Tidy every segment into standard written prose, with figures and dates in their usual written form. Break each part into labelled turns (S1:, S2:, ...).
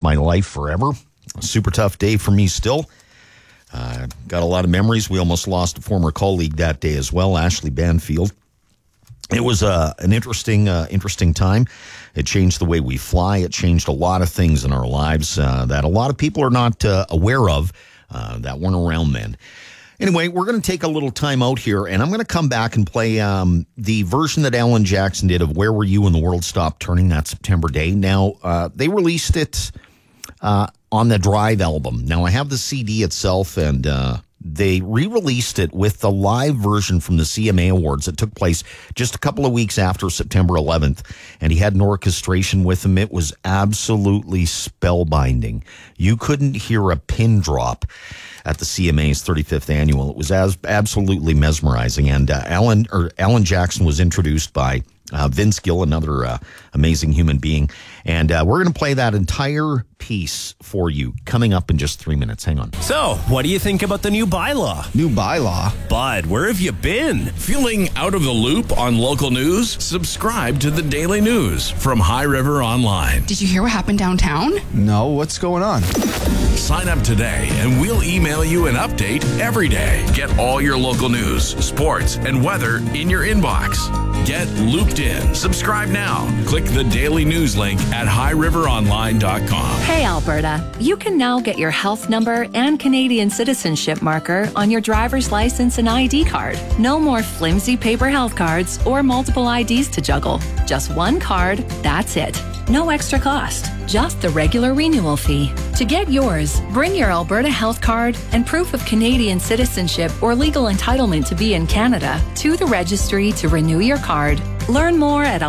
S1: my life forever. A super tough day for me still. Got a lot of memories. We almost lost a former colleague that day as well, Ashley Banfield. It was an interesting time. It changed the way we fly. It changed a lot of things in our lives that a lot of people are not aware of that weren't around then. Anyway, we're going to take a little time out here, and I'm going to come back and play the version that Alan Jackson did of Where Were You When the World Stopped Turning that September day. Now, they released it on the Drive album. Now, I have the CD itself, and they re-released it with the live version from the CMA Awards that took place just a couple of weeks after September 11th, and he had an orchestration with him. It was absolutely spellbinding. You couldn't hear a pin drop at the CMA's 35th annual. It was absolutely mesmerizing, and Alan Jackson was introduced by Vince Gill, another amazing human being. And we're going to play that entire piece for you coming up in just 3 minutes. Hang on.
S2: So, what do you think about the new bylaw?
S3: New bylaw?
S2: Bud, where have you been?
S4: Feeling out of the loop on local news? Subscribe to the Daily News from High River Online.
S5: Did you hear what happened downtown?
S3: No, what's going on?
S4: Sign up today and we'll email you an update every day. Get all your local news, sports, and weather in your inbox. Get looped in. Subscribe now. Click the Daily News link at highriveronline.com.
S6: Hey, Alberta. You can now get your health number and Canadian citizenship marker on your driver's license and ID card. No more flimsy paper health cards or multiple IDs to juggle. Just one card, that's it. No extra cost, just the regular renewal fee. To get yours, bring your Alberta health card and proof of Canadian citizenship or legal entitlement to be in Canada to the registry to renew your card. Learn more at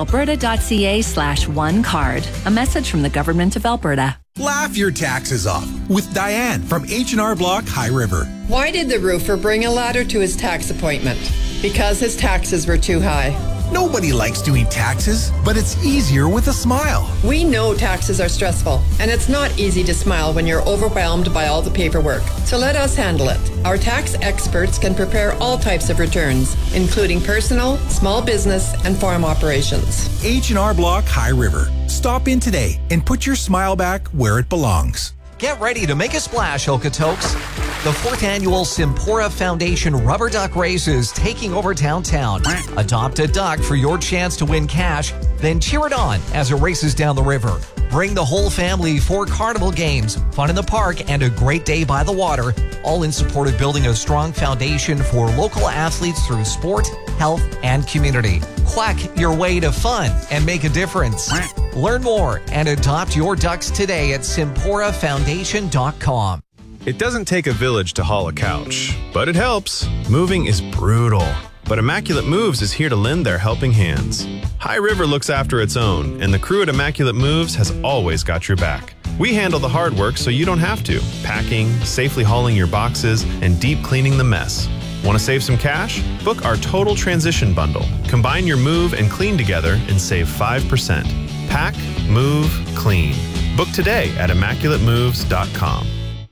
S6: alberta.ca/onecard. A message from the Government of Alberta.
S7: Laugh your taxes off with Diane from H&R Block High River.
S8: Why did the roofer bring a ladder to his tax appointment? Because his taxes were too high.
S7: Nobody likes doing taxes, but it's easier with a smile.
S8: We know taxes are stressful, and it's not easy to smile when you're overwhelmed by all the paperwork. So let us handle it. Our tax experts can prepare all types of returns, including personal, small business, and farm operations.
S7: H&R Block High River. Stop in today and put your smile back where it belongs.
S9: Get ready to make a splash, Okotoks. The 4th annual Simpora Foundation Rubber Duck Race is taking over downtown. Adopt a duck for your chance to win cash, then cheer it on as it races down the river. Bring the whole family for carnival games, fun in the park, and a great day by the water, all in support of building a strong foundation for local athletes through sport, health, and community. Quack your way to fun and make a difference. Learn more and adopt your ducks today at SimporaFoundation.com.
S10: It doesn't take a village to haul a couch, but it helps. Moving is brutal, but Immaculate Moves is here to lend their helping hands. High River looks after its own, and the crew at Immaculate Moves has always got your back. We handle the hard work so you don't have to. Packing, safely hauling your boxes, and deep cleaning the mess. Want to save some cash? Book our Total Transition Bundle. Combine your move and clean together and save 5%. Pack, move, clean. Book today at ImmaculateMoves.com.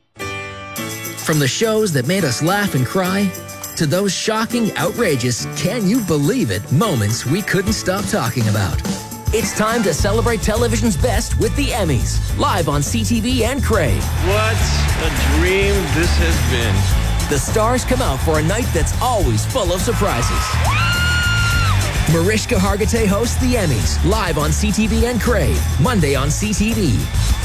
S11: From the shows that made us laugh and cry, to those shocking, outrageous, can you believe it moments we couldn't stop talking about. It's time to celebrate television's best with the Emmys, live on CTV and Crave.
S12: What a dream this has been.
S11: The stars come out for a night that's always full of surprises. Mariska Hargitay hosts the Emmys, live on CTV and Crave, Monday on CTV.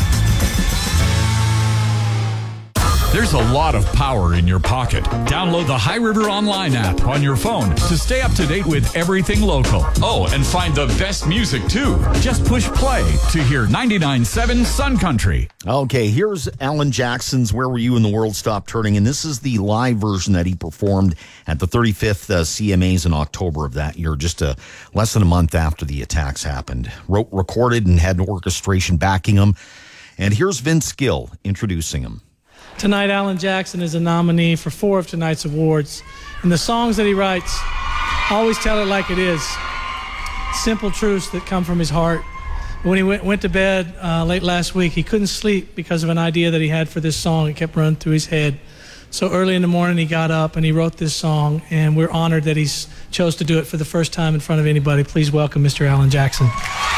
S13: There's a lot of power in your pocket. Download the High River Online app on your phone to stay up to date with everything local. Oh, and find the best music, too. Just push play to hear 99.7 Sun Country.
S1: Okay, here's Alan Jackson's Where Were You When the World Stopped Turning? And this is the live version that he performed at the 35th CMAs in October of that year, just less than a month after the attacks happened. Recorded and had an orchestration backing him. And here's Vince Gill introducing him.
S14: Tonight, Alan Jackson is a nominee for 4 of tonight's awards. And the songs that he writes, always tell it like it is. Simple truths that come from his heart. When he went to bed late last week, he couldn't sleep because of an idea that he had for this song. It kept running through his head. So early in the morning, he got up and he wrote this song. And we're honored that he chose to do it for the first time in front of anybody. Please welcome Mr. Alan Jackson.